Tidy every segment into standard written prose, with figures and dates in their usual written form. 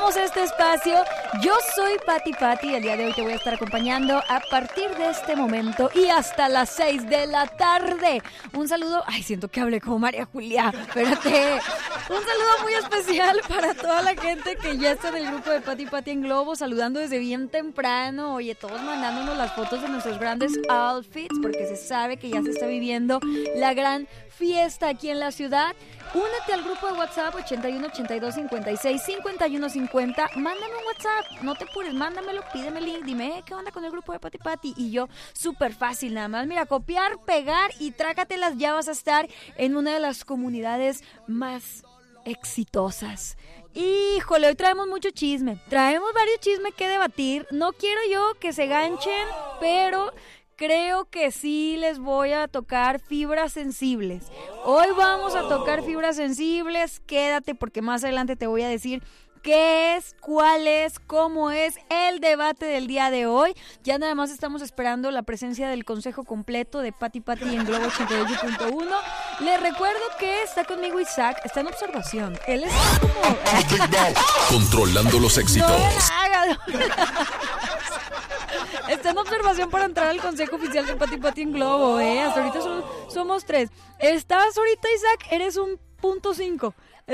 Comenzamos este espacio. Yo soy Pati. El día de hoy te voy a estar acompañando a partir de este momento y hasta las 6 de la tarde. Un saludo, siento que hablé como María Julia, espérate. Un saludo muy especial para toda la gente que ya está en el grupo de Pati en Globo, saludando desde bien temprano. Oye, todos mandándonos las fotos de nuestros grandes outfits, porque se sabe que ya se está viviendo la gran fiesta aquí en la ciudad. Únete al grupo de WhatsApp 81 82 56 51 50. Mándame un WhatsApp, no te apures, mándamelo, pídeme el link, dime qué onda con el grupo de Pati. Y yo, súper fácil, nada más, mira, copiar, pegar y trácatelas, ya vas a estar en una de las comunidades más exitosas. Híjole, hoy traemos mucho chisme, traemos varios chismes que debatir. No quiero yo que se ganchen, pero creo que sí les voy a tocar fibras sensibles. Hoy vamos a tocar fibras sensibles. Quédate porque más adelante te voy a decir qué es, cuál es, cómo es el debate del día de hoy. Ya nada más estamos esperando la presencia del consejo completo de Pati en Globo 88.1. Les recuerdo que está conmigo Isaac, está en observación. Él está como controlando los éxitos. Está en observación para entrar al consejo oficial de Pati en Globo, Hasta ahorita somos 3. Estás ahorita, Isaac, eres un .5.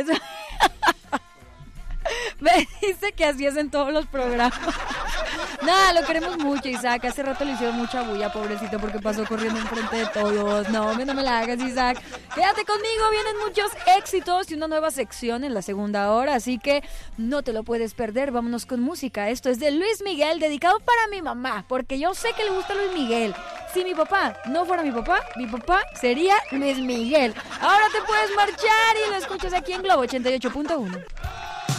Me dice que así es en todos los programas. Nada, lo queremos mucho, Isaac. Hace rato le hicieron mucha bulla, pobrecito, porque pasó corriendo enfrente de todos. No me la hagas, Isaac. Quédate conmigo, vienen muchos éxitos y una nueva sección en la segunda hora, así que no te lo puedes perder. Vámonos con música. Esto es de Luis Miguel, dedicado para mi mamá, porque yo sé que le gusta Luis Miguel. Si mi papá no fuera mi papá sería Luis Miguel. Ahora te puedes marchar y lo escuchas aquí en Globo 88.1.